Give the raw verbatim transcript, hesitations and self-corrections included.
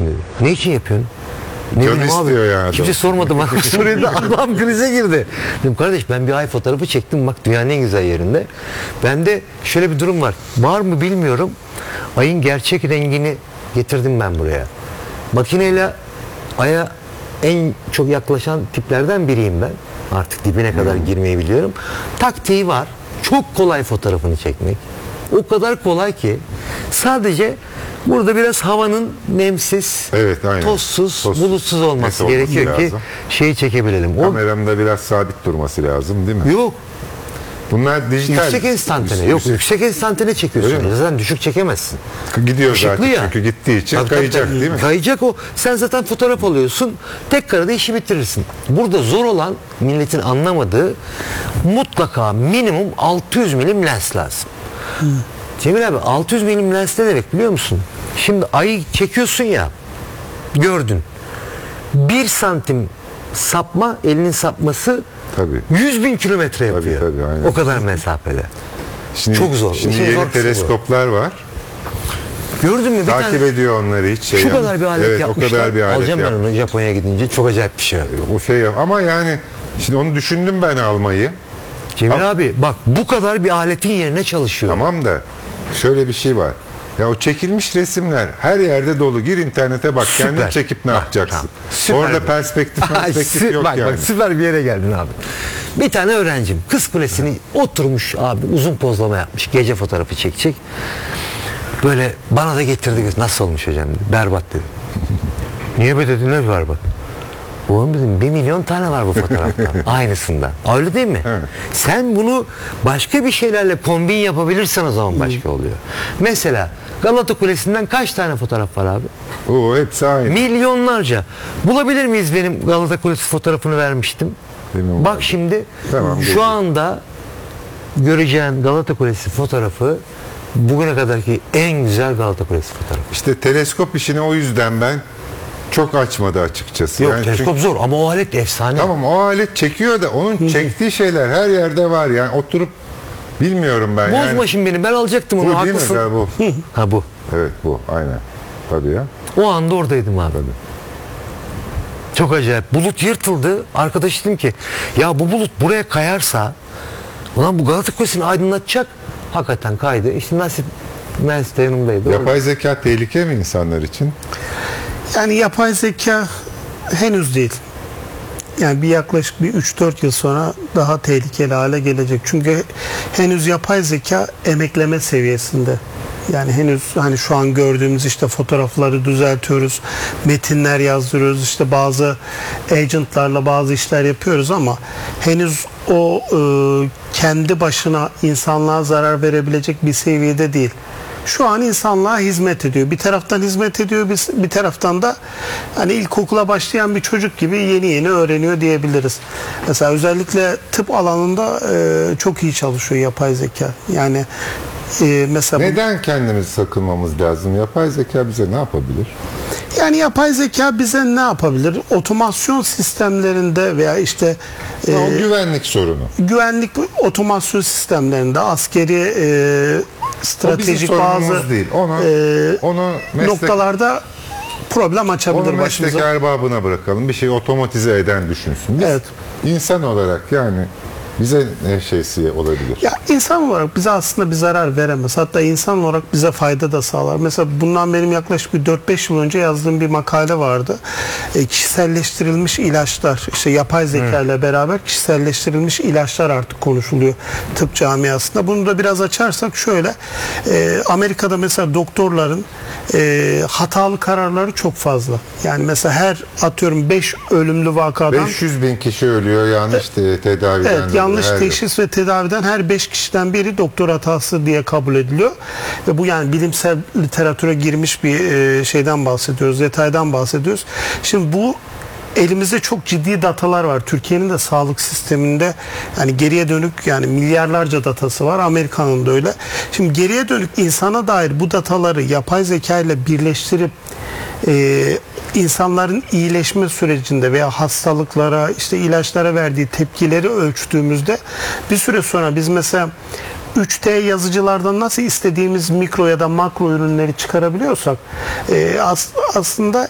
yapıyorsun dedi. Ne için yapıyorsun? Ne Canı bileyim abi. istiyor yani. Kimse sormadı bak. Suriye'de adam krize girdi. Dedim kardeş ben bir ay fotoğrafı çektim bak dünyanın en güzel yerinde. Bende şöyle bir durum var. Var mı bilmiyorum. Ayın gerçek rengini getirdim ben buraya. Makineyle aya en çok yaklaşan tiplerden biriyim ben. Artık dibine kadar girmeyi biliyorum. Taktiği var. Çok kolay fotoğrafını çekmek. O kadar kolay ki sadece burada biraz havanın nemsiz, Evet, aynen. tozsuz, Tozsuz, bulutsuz olması net olması gerekiyor ki lazım. şeyi çekebilelim. O Kameramda biraz sabit durması lazım değil mi? yok. Bunlar dijital. Yüksek enstantane. Yok yüksek enstantane çekiyorsun. Zaten düşük çekemezsin. Gidiyor Işıklı zaten ya. çünkü gittiği için Tabii, kayacak tabii, tabii. değil mi? Kayacak o. Sen zaten fotoğraf alıyorsun. Tek karede işi bitirirsin. Burada zor olan milletin anlamadığı mutlaka minimum altı yüz milim lens lazım. Hı. Cemil abi altı yüz milim lens ne demek biliyor musun? Şimdi ayı çekiyorsun ya gördün. Bir santim sapma elinin sapması Tabii. yüz bin kilometre yapıyor. Tabii, tabii, aynen. O kadar mesafede. Şimdi, Çok zor. Şimdi İşin yeni zor kısmı teleskoplar var. Gördün mü? Bir Takip tane, ediyor onları hiç şey. şu yap- kadar bir alet evet, yapmışlar. o kadar bir alet Alacağım ben yap- onu Japonya'ya gidince. Çok acayip bir şey. O şey yap- ama yani şimdi onu düşündüm ben almayı. Cemil Ama- abi bak bu kadar bir aletin yerine çalışıyor. Tamam da şöyle bir şey var. Ya o çekilmiş resimler her yerde dolu. Gir internete bak. Süper. Kendin çekip ne Bak, yapacaksın? tamam. Süper Orada bir- perspektif, Ay, perspektif sü- yok bak, yani. Bak süper bir yere geldin abi. Bir tane öğrencim Kız Kulesi'ni oturmuş abi uzun pozlama yapmış. Gece fotoğrafı çekecek. Böyle bana da getirdi. Nasıl olmuş hocam dedi. Berbat dedi. Niye be dedi ne berbat? Oğlum dedim bir milyon tane var bu fotoğraftan. Aynısından. Öyle değil mi? Evet. Sen bunu başka bir şeylerle kombin yapabilirsen o zaman başka oluyor. Mesela Galata Kulesi'nden kaç tane fotoğraf var abi? O hepsi aynı. Milyonlarca. Bulabilir miyiz benim Galata Kulesi fotoğrafını vermiştim? Bilmiyorum. Bak şimdi Tamam, şu geçelim. anda göreceğin Galata Kulesi fotoğrafı bugüne kadarki en güzel Galata Kulesi fotoğrafı. İşte teleskop işini o yüzden ben çok açmadı açıkçası. Yok Yani teleskop çünkü- zor ama o alet efsane. Tamam o alet çekiyor da onun çektiği şeyler her yerde var. Yani oturup bilmiyorum ben. Bozma yani. şimdi beni ben alacaktım onu Bu değil mi? haklısın. Ya bu. Ha bu. Evet bu aynen. Tabii ya. O anda oradaydım abi. Tabii. Çok acayip. Bulut yırtıldı. Arkadaş dedim ki ya bu bulut buraya kayarsa ulan bu Galata Kulesi'ni aydınlatacak. Hakikaten kaydı. İşte nasip Mersi de yanımdaydı. Yapay zeka tehlike mi insanlar için? Yani yapay zeka henüz değil. Yani bir yaklaşık bir üç dört yıl sonra daha tehlikeli hale gelecek. Çünkü henüz yapay zeka emekleme seviyesinde. Yani henüz hani şu an gördüğümüz işte fotoğrafları düzeltiyoruz, metinler yazdırıyoruz, işte bazı agentlarla bazı işler yapıyoruz ama henüz o e, kendi başına insanlığa zarar verebilecek bir seviyede değil. Şu an insanlığa hizmet ediyor. Bir taraftan hizmet ediyor, bir, bir taraftan da hani ilkokula başlayan bir çocuk gibi yeni yeni öğreniyor diyebiliriz. Mesela özellikle tıp alanında e, çok iyi çalışıyor yapay zeka. Yani e, mesela bu- Neden kendimizi sakınmamız lazım? Yapay zeka bize ne yapabilir? yani yapay zeka bize ne yapabilir? Otomasyon sistemlerinde veya işte e, o güvenlik sorunu. güvenlik otomasyon sistemlerinde askeri e, stratejik sorunumuz bazı değil. Onu- e, onu meslek- noktalarda problem açabilir Onu meslek başımıza. erbabına bırakalım. Bir şey otomatize eden düşünsün. Biz Evet. insan olarak yani bize ne şeysi olabilir? Ya insan olarak bize aslında bir zarar veremez. Hatta insan olarak bize fayda da sağlar. Mesela bundan benim yaklaşık bir dört beş yıl önce yazdığım bir makale vardı. E, kişiselleştirilmiş ilaçlar, işte yapay zeka ile beraber kişiselleştirilmiş ilaçlar artık konuşuluyor tıp camiasında. Bunu da biraz açarsak şöyle, e, Amerika'da mesela doktorların e, hatalı kararları çok fazla. Yani mesela her atıyorum beş ölümlü vakadan beş yüz bin kişi ölüyor yanlış te- tedaviden. Evet, dolayı. yanlış Her- teşhis ve tedaviden her beş kişiden biri doktor hatası diye kabul ediliyor. Ve bu yani bilimsel literatüre girmiş bir e, şeyden bahsediyoruz, detaydan bahsediyoruz. Şimdi bu elimizde çok ciddi datalar var. Türkiye'nin de sağlık sisteminde yani geriye dönük yani milyarlarca datası var. Amerika'nın da öyle. Şimdi geriye dönük insana dair bu dataları yapay zeka ile birleştirip e, insanların iyileşme sürecinde veya hastalıklara işte ilaçlara verdiği tepkileri ölçtüğümüzde bir süre sonra biz mesela üç D yazıcılardan nasıl istediğimiz mikro ya da makro ürünleri çıkarabiliyorsak e, as- aslında